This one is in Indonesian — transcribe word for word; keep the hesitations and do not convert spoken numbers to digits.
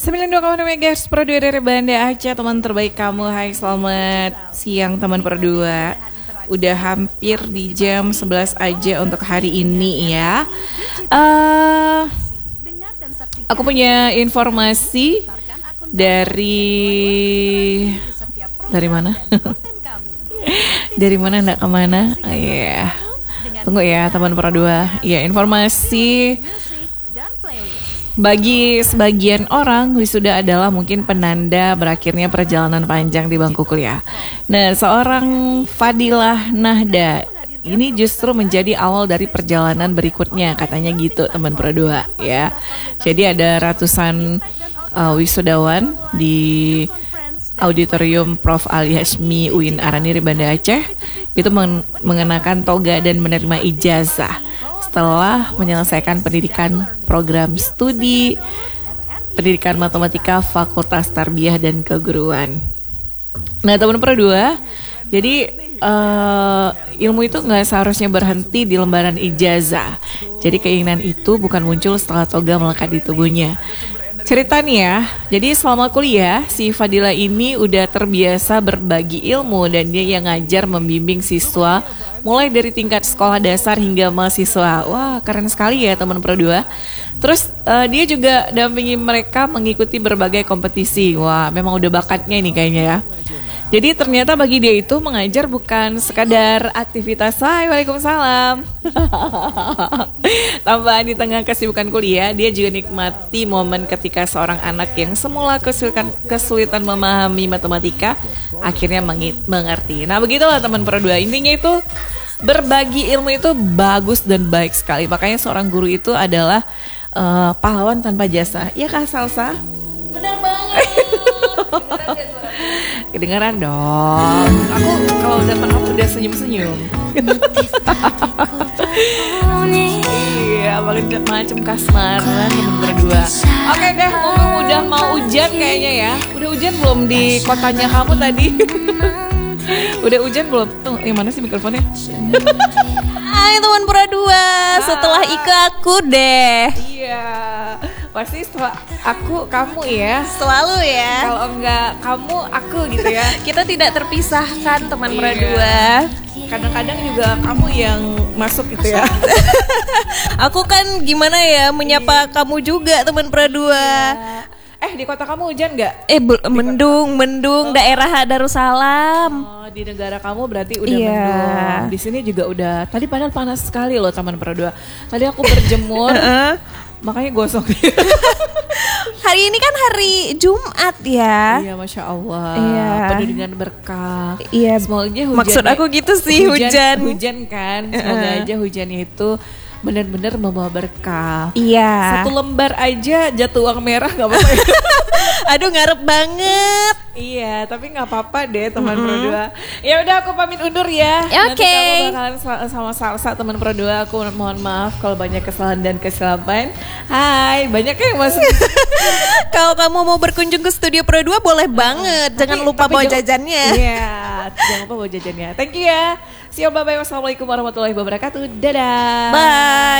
sembilan puluh dua koma enam megahertz Pro dua dari Banda Aceh, teman terbaik kamu. Hai, selamat siang teman Pro dua. Udah hampir di jam sebelas aja untuk hari ini ya. uh, Aku punya informasi dari Dari mana? Dari mana ndak kemana? Oh, iya yeah. Tunggu ya teman Pro dua. Iya, informasi bagi sebagian orang, wisuda adalah mungkin penanda berakhirnya perjalanan panjang di bangku kuliah. Nah, seorang Fadilah Nahda ini justru menjadi awal dari perjalanan berikutnya, katanya gitu teman Pro dua ya. Jadi ada ratusan uh, wisudawan di Auditorium Prof Ali Hashmi U I N Araniri Banda Aceh itu men- mengenakan toga dan menerima ijazah setelah menyelesaikan pendidikan program studi pendidikan matematika Fakultas Tarbiyah dan Keguruan. Nah, teman Pro dua, jadi uh, ilmu itu nggak seharusnya berhenti di lembaran ijazah. Jadi keinginan itu bukan muncul setelah toga melekat di tubuhnya. Cerita nih ya, jadi selama kuliah si Fadila ini udah terbiasa berbagi ilmu dan dia yang ngajar membimbing siswa mulai dari tingkat sekolah dasar hingga mahasiswa. Wah, keren sekali ya teman Pro dua. Terus uh, dia juga dampingi mereka mengikuti berbagai kompetisi. Wah, memang udah bakatnya ini kayaknya ya. Jadi ternyata bagi dia itu mengajar bukan sekadar aktivitas. Hai, waalaikumsalam. Tambahan di tengah kesibukan kuliah, dia juga nikmati momen ketika seorang anak yang semula kesulitan, kesulitan memahami matematika akhirnya mengi- mengerti. Nah, begitulah teman Pro dua. Intinya itu berbagi ilmu itu bagus dan baik sekali. Makanya seorang guru itu adalah uh, pahlawan tanpa jasa. Iya kah Salsa? Benar banget. Kedengaran dong. Aku kalau datang aku udah senyum-senyum. Iya, paling macam kasmaran teman berdua. Oke deh, ngomong udah mau hujan kayaknya ya. Udah hujan belum di kotanya kamu tadi? Udah hujan belum? Tuh, yang mana sih mikrofonnya? Hai teman Pro dua, setelah Ika aku deh. Iya, pasti setelah aku kamu ya. Selalu ya. Kalau enggak kamu aku gitu ya. Kita tidak terpisahkan teman Pro Iya. dua. Kadang-kadang juga kamu yang masuk gitu ya. Aku kan gimana ya menyapa kamu juga teman Pro dua. Eh, di kota kamu hujan nggak? Eh bel- mendung, mendung Oh. daerah Darussalam. Oh, di negara kamu berarti udah Iya. mendung. Di sini juga udah. Tadi padahal panas sekali loh teman Pro dua. Tadi aku berjemur, makanya gosong. Hari ini kan hari Jumat ya. Iya, masya Allah. Iya. Penuh dengan berkah. Iya. Semoga hujan. Maksud aku gitu sih, hujan. Hujan kan. Semoga Uh-uh. aja hujannya itu benar-benar membawa berkah. Iya. Satu lembar aja jatuh uang merah nggak apa-apa. Ya? Aduh ngarep banget. Iya, tapi nggak apa-apa deh teman Pro dua. Ya udah, aku pamit undur ya. Ya, Nanti oke. kamu bakalan sa- sama Salsa teman Pro dua. Aku mohon maaf kalau banyak kesalahan dan kesilapan. Hai, banyak yang masuk. Kalau kamu mau berkunjung ke studio Pro dua boleh banget. Jangan Tapi- lupa tapi bawa jangan- jajannya. Iya, jangan lupa bawa jajannya. Thank you ya. See you, bye bye. Wassalamualaikum warahmatullahi wabarakatuh. Dadah. Bye.